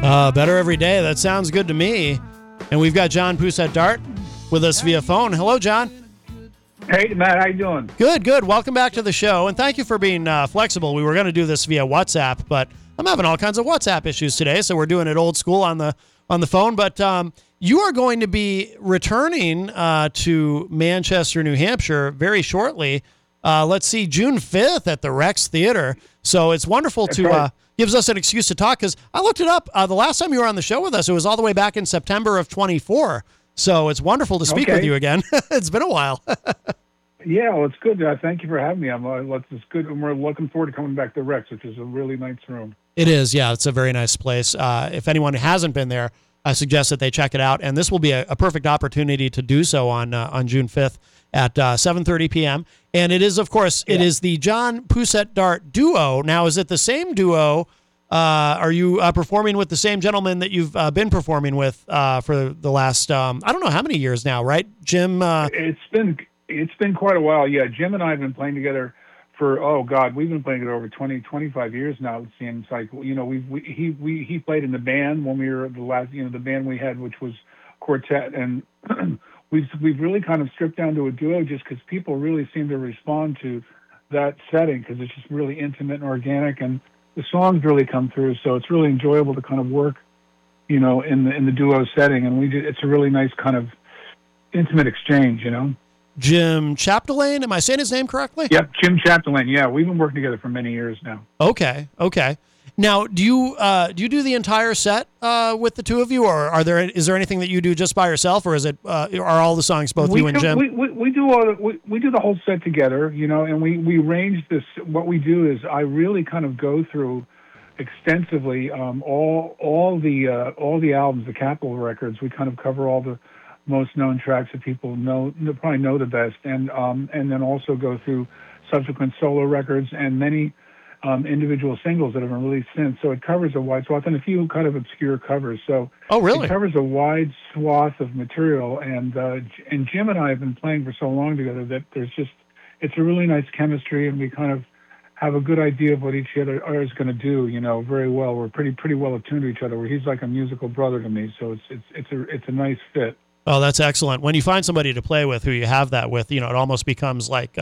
Better every day. That sounds good to me. And we've got John Pusat-Dart with us via phone. Hello, John. Hey, Matt. How you doing? Good, good. Welcome back to the show, and thank you for being flexible. We were going to do this via WhatsApp, but I'm having all kinds of WhatsApp issues today, so we're doing it old school on the phone. But you are going to be returning to Manchester, New Hampshire very shortly. Let's see, June 5th at the Rex Theater. So it's wonderful gives us an excuse to talk, because I looked it up. The last time you were on the show with us, it was all the way back in September of 24. So it's wonderful to speak with you again. It's been a while. Yeah, well, it's good. Thank you for having me. It's good, and we're looking forward to coming back to Rex, which is a really nice room. It is, yeah. It's a very nice place. If anyone hasn't been there, I suggest that they check it out. And this will be a perfect opportunity to do so on June 5th at 7:30 p.m. And it is, of course, it is the John Pusat-Dart duo. Now, is it the same duo? Are you performing with the same gentleman that you've been performing with for the last, I don't know how many years now, right? Jim? It's been quite a while. Yeah, Jim and I have been playing together for, we've been playing together over 20, 25 years now. It seems like, he played in the band when we were the last, the band we had, which was Quartet. And we've really kind of stripped down to a duo just because people really seem to respond to that setting, because it's just really intimate and organic, and the songs really come through. So it's really enjoyable to kind of work, in the duo setting. And it's a really nice kind of intimate exchange, Jim Chapdelaine, am I saying his name correctly? Yep, Jim Chapdelaine. Yeah, we've been working together for many years now. Okay. Now, do you do the entire set with the two of you, or is there anything that you do just by yourself, or is it are all the songs both you and Jim? We do the whole set together, and we arrange this. What we do is I really kind of go through extensively all the albums, the Capitol records. We kind of cover all the most known tracks that people probably know the best, and then also go through subsequent solo records and many individual singles that have been released since. So it covers a wide swath, and a few kind of obscure covers. So really? It covers a wide swath of material, and Jim and I have been playing for so long together that it's a really nice chemistry, and we kind of have a good idea of what each other is going to do, very well. We're pretty well attuned to each other. Where he's like a musical brother to me, so it's a nice fit. Oh, that's excellent. When you find somebody to play with who you have that with, it almost becomes like,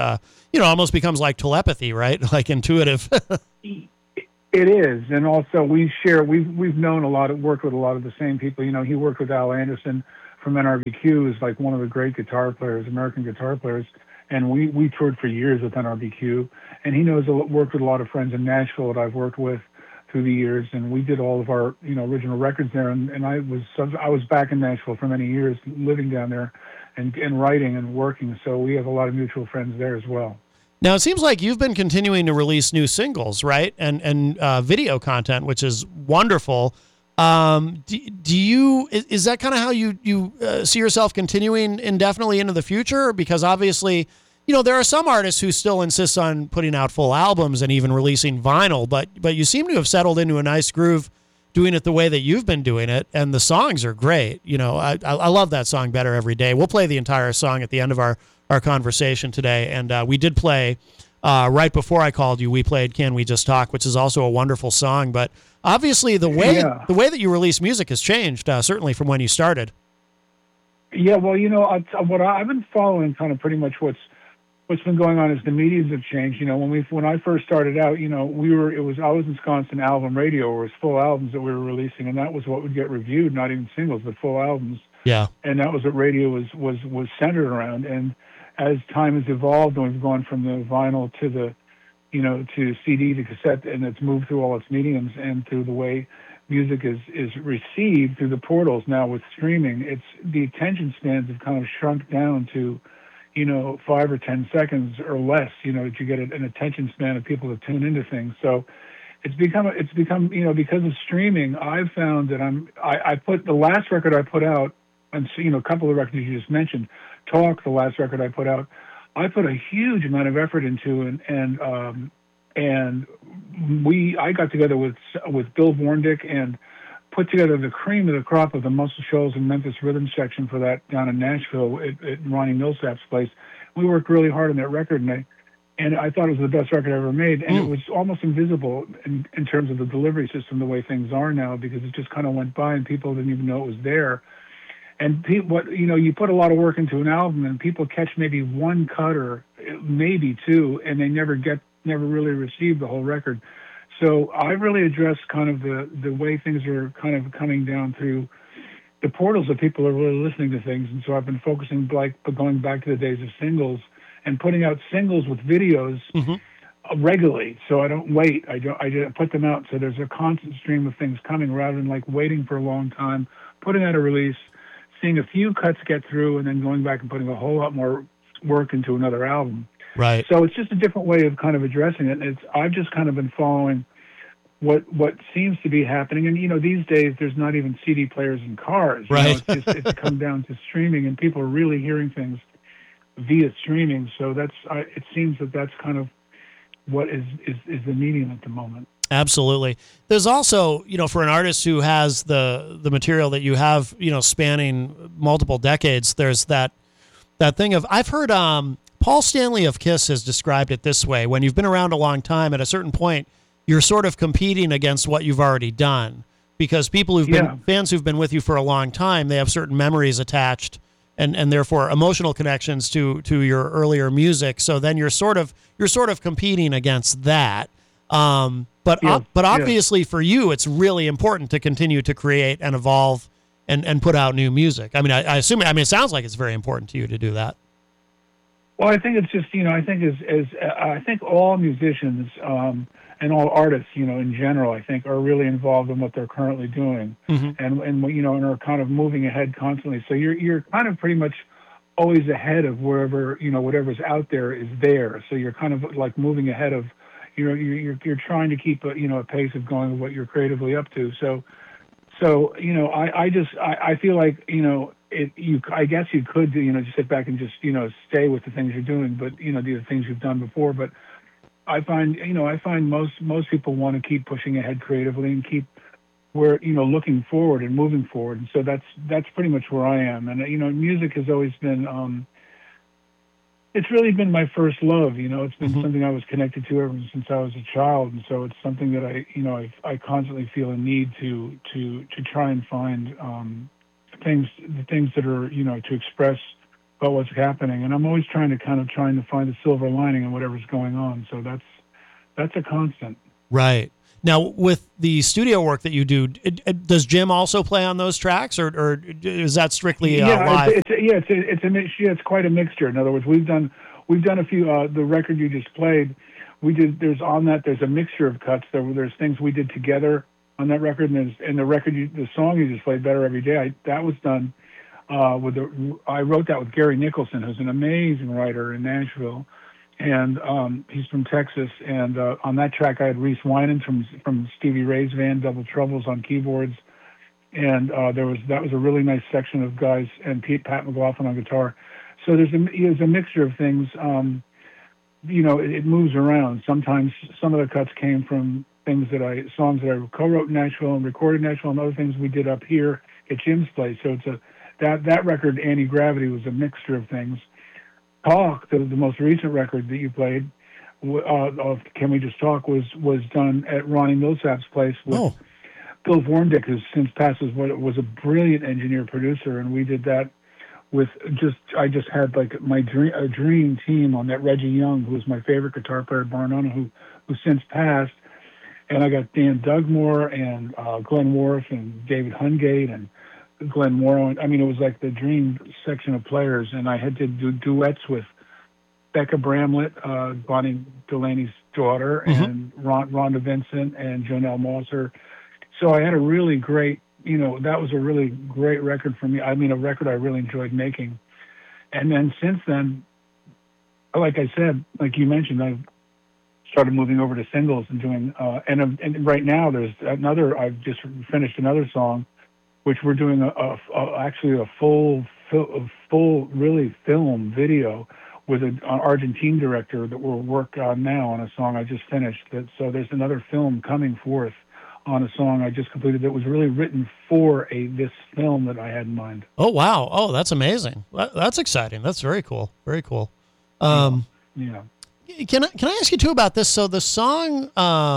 like telepathy, right? Like intuitive. It is. And also we've worked with a lot of the same people. He worked with Al Anderson from NRBQ, who's like one of the great American guitar players. And we toured for years with NRBQ. And he worked with a lot of friends in Nashville that I've worked with through the years, and we did all of our original records there, and I was back in Nashville for many years, living down there and writing and working, so we have a lot of mutual friends there as well. Now it seems like you've been continuing to release new singles, right, and video content, which is wonderful. Is that kind of how you see yourself continuing indefinitely into the future? Because obviously, there are some artists who still insist on putting out full albums and even releasing vinyl, but you seem to have settled into a nice groove doing it the way that you've been doing it, and the songs are great. I love that song Better Every Day. We'll play the entire song at the end of our conversation today, and we did play, right before I called you, we played Can We Just Talk, which is also a wonderful song, but obviously the way that you release music has changed, certainly from when you started. Yeah, well, what I've been following kind of pretty much what's been going on is the mediums have changed. When I first started out, I was Wisconsin Album Radio, where it was full albums that we were releasing, and that was what would get reviewed, not even singles, but full albums. Yeah. And that was what radio was centered around. And as time has evolved, and we've gone from the vinyl to the, to CD to cassette, and it's moved through all its mediums and through the way music is received through the portals now with streaming, the attention spans have kind of shrunk down to 5 or 10 seconds or less, that you get an attention span of people to tune into things. So it's become, because of streaming, I've found that I put the last record I put out, and a couple of records you just mentioned, Talk, the last record I put out, I put a huge amount of effort into, and I got together with Bill Warndick and put together the cream of the crop of the Muscle Shoals and Memphis Rhythm section for that down in Nashville at Ronnie Millsap's place. We worked really hard on that record, and I thought it was the best record I ever made. And it was almost invisible in terms of the delivery system, the way things are now, because it just kind of went by and people didn't even know it was there. And you put a lot of work into an album, and people catch maybe one cut or maybe two, and they never really receive the whole record. So I really addressed kind of the way things are kind of coming down through the portals that people are really listening to things. And so I've been focusing, like, going back to the days of singles and putting out singles with videos regularly. So I don't wait. I just put them out. So there's a constant stream of things coming rather than like waiting for a long time, putting out a release, seeing a few cuts get through, and then going back and putting a whole lot more work into another album. Right. So it's just a different way of kind of addressing it. I've just kind of been following what seems to be happening. And, these days there's not even CD players in cars. Right. It's come down to streaming, and people are really hearing things via streaming. So it seems that's kind of what is the medium at the moment. Absolutely. There's also, for an artist who has the material that you have, spanning multiple decades, there's that thing of, I've heard Paul Stanley of Kiss has described it this way: when you've been around a long time, at a certain point, you're sort of competing against what you've already done, because people who've been fans who've been with you for a long time, they have certain memories attached and therefore emotional connections to your earlier music. So then you're sort of competing against that. But obviously for you, it's really important to continue to create and evolve and put out new music. I mean, I assume, it sounds like it's very important to you to do that. Well, I think it's just, I think all musicians, and all artists, in general, I think are really involved in what they're currently doing, and are kind of moving ahead constantly. So you're kind of pretty much always ahead of wherever, whatever's out there is there. So you're kind of like moving ahead of, you're trying to keep a pace of going with what you're creatively up to. So I feel like, I guess you could, just sit back and just, stay with the things you're doing, but, the things you've done before. But I find most people want to keep pushing ahead creatively and keep looking forward and moving forward. And so that's pretty much where I am. And, music has always been, it's really been my first love. It's been something I was connected to ever since I was a child. And so it's something that I constantly feel a need to try and find, the things that are, to express about what's happening. And I'm always trying to find the silver lining in whatever's going on. So that's a constant. Right. Now, with the studio work that you do, does Jim also play on those tracks, or is that strictly live? It's quite a mixture. In other words, we've done a few. The record you just played, there's a mixture of cuts. There's things we did together on that record, and the song you just played, Better Every Day, that was done I wrote that with Gary Nicholson, who's an amazing writer in Nashville. And he's from Texas. And on that track, I had Reese Winan from Stevie Ray's band, Double Troubles, on keyboards. And that was a really nice section of guys, and Pat McLaughlin on guitar. So there's a mixture of things. It moves around. Sometimes some of the cuts came from songs that I co-wrote in Nashville and recorded in Nashville, and other things we did up here at Jim's place. So it's that record, Anti-Gravity, was a mixture of things. Talk, the most recent record that you played, of Can We Just Talk, was done at Ronnie Millsap's place with Bill Vormdick, who's since passed, was a brilliant engineer producer, and we did that with I just had like a dream team on that. Reggie Young, who was my favorite guitar player at Barnona, who since passed, and I got Dan Dugmore and Glenn Worf and David Hungate and Glenn Morrow. I mean, it was like the dream section of players, and I had to do duets with Becca Bramlett, Bonnie Delaney's daughter, and Rhonda Vincent and Jonelle Mosser. So I had a really great, that was a really great record for me. I mean, a record I really enjoyed making. And then since then, like I said, like you mentioned, I've started moving over to singles and doing, and right now I've just finished another song, which we're doing actually a full really film video with an Argentine director that we'll work on now on a song I just finished. So there's another film coming forth on a song I just completed that was really written for this film that I had in mind. Oh, wow. Oh, that's amazing. That's exciting. That's very cool. Very cool. Yeah. Can I ask you too about this? So the song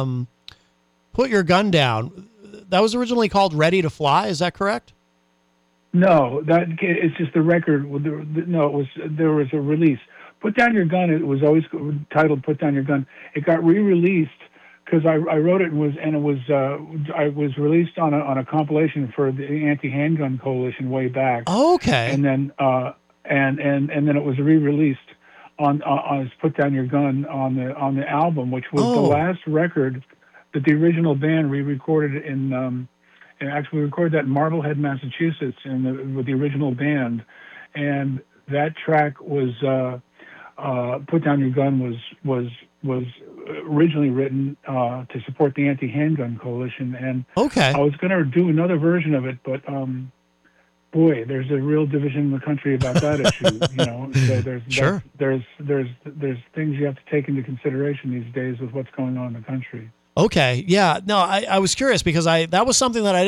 "Put Your Gun Down" that was originally called "Ready to Fly." Is that correct? No, that it's just the record. No, there was a release. Put Down Your Gun. It was always titled "Put Down Your Gun." It got re-released because I wrote it I was released on a compilation for the Anti-Handgun Coalition way back. Oh, okay. And then and then it was re-released on "Put Down Your Gun" on the album, which was the last record that the original band re-recorded in. And actually, we recorded that in Marblehead, Massachusetts, with the original band, and that track was "Put Down Your Gun" was originally written to support the Anti-Handgun Coalition, and I was going to do another version of it, but boy, there's a real division in the country about that issue. So there's things you have to take into consideration these days with what's going on in the country. Okay. Yeah. No, I was curious because that was something that I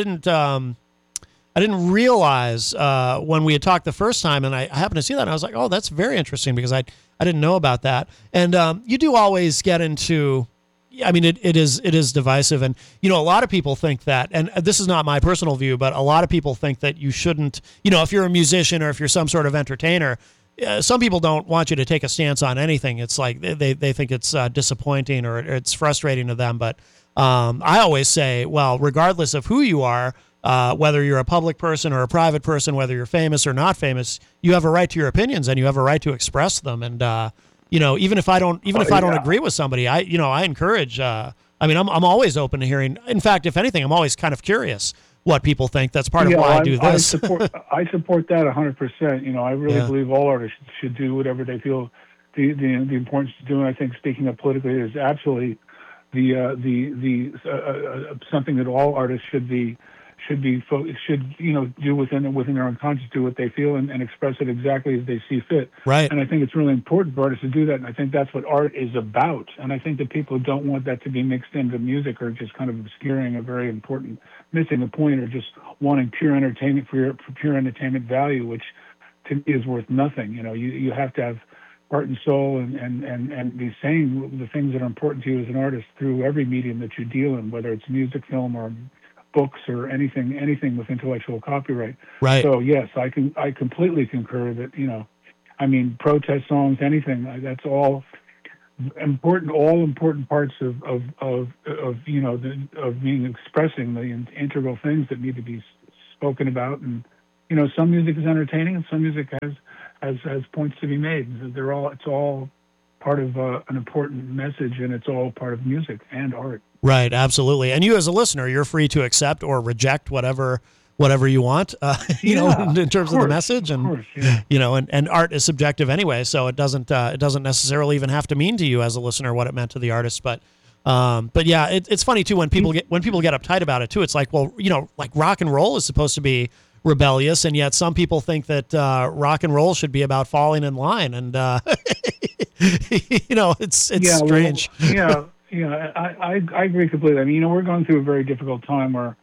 didn't realize when we had talked the first time, and I happened to see that, and I was like, oh, that's very interesting because I didn't know about that. And you do always get into, I mean, it is divisive, and a lot of people think that, and this is not my personal view, but a lot of people think that you shouldn't, if you're a musician or if you're some sort of entertainer. Some people don't want you to take a stance on anything. It's like they think it's disappointing or it's frustrating to them. But I always say, well, regardless of who you are, whether you're a public person or a private person, whether you're famous or not famous, you have a right to your opinions and you have a right to express them. And even if I don't agree with somebody, I encourage. I'm always open to hearing. In fact, if anything, I'm always kind of curious what people think. That's part of why I do this. I support that 100%. I really believe all artists should do whatever they feel the importance to do. And I think speaking up politically is absolutely the something that all artists should do within their own conscience, do what they feel and express it exactly as they see fit. Right. And I think it's really important for artists to do that. And I think that's what art is about. And I think that people don't want that to be mixed into music or just kind of obscuring a very important, missing a point, or just wanting pure entertainment for pure entertainment value, which to me is worth nothing. You have to have heart and soul and be saying the things that are important to you as an artist through every medium that you deal in, whether it's music, film, or books, or anything with intellectual copyright. Right. So yes, I completely concur that protest songs, anything, that's all important parts of being expressing the integral things that need to be spoken about. And some music is entertaining and some music has points to be made. It's all part of an important message, and it's all part of music and art. Right, absolutely. And you as a listener, you're free to accept or reject whatever you want, in terms of the message. And, and art is subjective anyway, so it doesn't necessarily even have to mean to you as a listener what it meant to the artist. But yeah, it's funny too when people get uptight about it too. It's like, well, like rock and roll is supposed to be rebellious, and yet some people think that rock and roll should be about falling in line. And, it's strange. I agree completely. I mean, we're going through a very difficult time where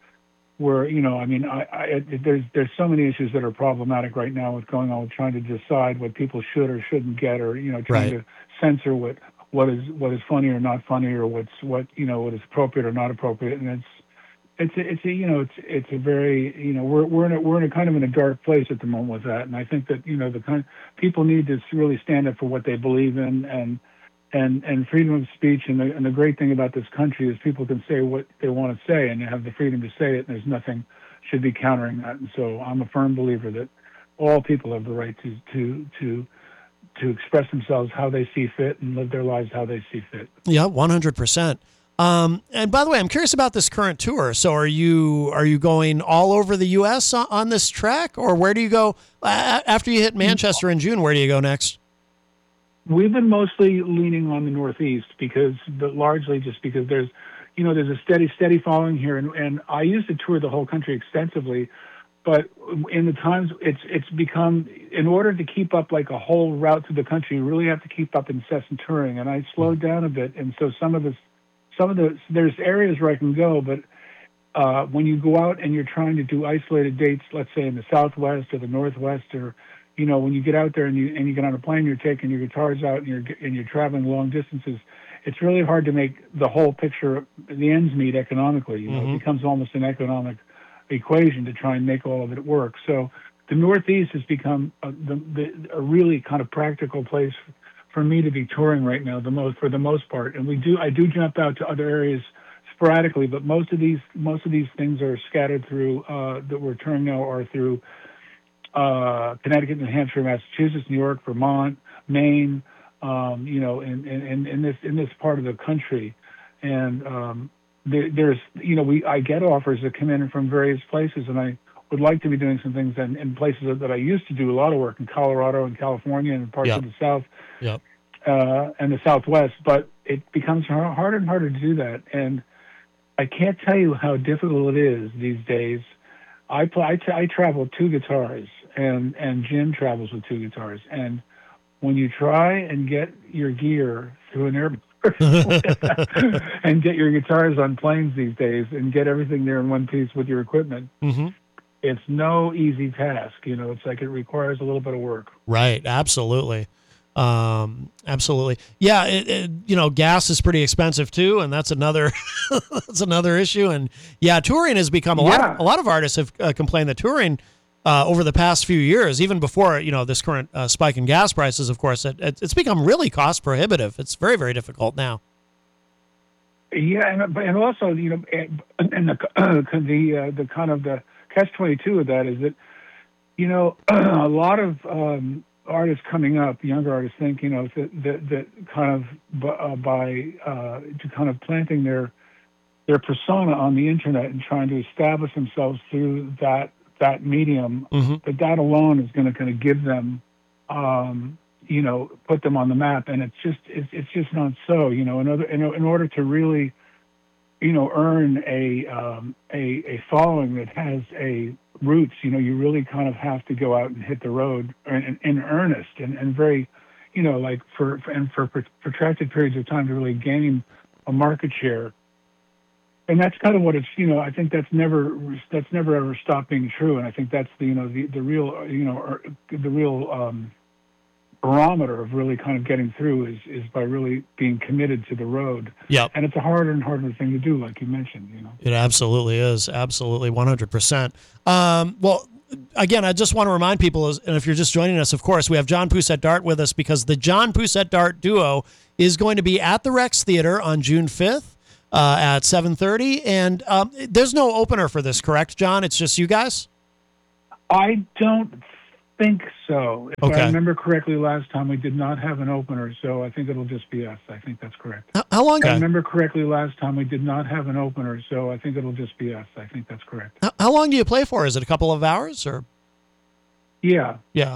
there's so many issues that are problematic right now with going on with trying to decide what people should or shouldn't get, or trying to censor what is funny or not funny, or what is appropriate or not appropriate. And it's a very we're in a kind of in a dark place at the moment with that. And I think that the kind of people need to really stand up for what they believe in, and freedom of speech. And the great thing about this country is people can say what they want to say, and they have the freedom to say it, and there's nothing should be countering that. And so I'm a firm believer that all people have the right to express themselves how they see fit and live their lives how they see fit. Yeah, 100%. And by the way, I'm curious about this current tour. So are you going all over the U.S. on this track, or where do you go after you hit Manchester in June? Where do you go next? We've been mostly leaning on the Northeast largely just because there's a steady following here, and I used to tour the whole country extensively, but in the times it's become, in order to keep up like a whole route through the country, you really have to keep up incessant touring, and I slowed down a bit, and so there's areas where I can go, but when you go out and you're trying to do isolated dates, let's say in the Southwest or the Northwest, or when you get out there and you get on a plane, you're taking your guitars out and you're traveling long distances. It's really hard to make the whole picture, the ends meet economically. It becomes almost an economic equation to try and make all of it work. So the Northeast has become a really kind of practical place for me to be touring right now, for the most part. And I do jump out to other areas sporadically, but most of these things are scattered through that we're touring now are through Connecticut, New Hampshire, Massachusetts, New York, Vermont, Maine. In this part of the country, and I get offers that come in from various places, and I would like to be doing some things in places that I used to do a lot of work in Colorado and California and parts of the South and the Southwest, but it becomes harder and harder to do that. And I can't tell you how difficult it is these days. I travel with two guitars, and Jim travels with two guitars. And when you try and get your gear through an airport and get your guitars on planes these days and get everything there in one piece with your equipment, it's no easy task. It's like it requires a little bit of work. Right. Absolutely. Absolutely. Yeah. Gas is pretty expensive too. And that's another, that's another issue. And touring has become a lot of artists have complained that touring, over the past few years, even before, this current spike in gas prices, of course, it's become really cost prohibitive. It's very, very difficult now. Yeah. And also, and the kind of the catch-22 of that is that, a lot of, artists coming up, younger artists think, that kind of to kind of planting their persona on the internet and trying to establish themselves through that medium, that alone is going to kind of give them, put them on the map. And it's just not so. In order to really, earn a following that has a roots, you really kind of have to go out and hit the road in earnest and very, for protracted periods of time to really gain a market share. And that's kind of what it's, I think that's never ever stopped being true. And I think that's the real barometer of really kind of getting through is by really being committed to the road. Yeah. And it's a harder and harder thing to do, like you mentioned, It absolutely is. Absolutely. 100%. Well, again, I just want to remind people, and if you're just joining us, of course, we have John Poussette Dart with us because the John Poussette Dart Duo is going to be at the Rex Theater on June 5th. At 7:30, and there's no opener for this, correct, John? It's just you guys? I don't think so. If Okay. I remember correctly, last time we did not have an opener, so I think it'll just be us. I think that's correct. How long? If I remember correctly, last time we did not have an opener, so I think it'll just be us. I think that's correct. How long do you play for? Is it a couple of hours or? Yeah. Yeah.